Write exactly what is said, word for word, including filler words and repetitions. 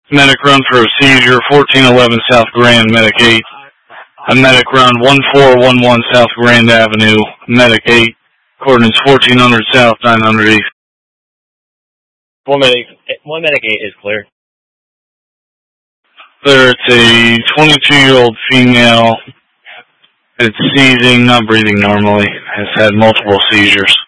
Medic run for a seizure, fourteen eleven South Grand, Medic eight. A medic run, one four one one South Grand Avenue, Medic eight. Coordinates fourteen hundred South, nine hundred East. One medic, one medic eight is clear. There, it's a twenty-two-year-old female. It's seizing, not breathing normally. Has had multiple seizures.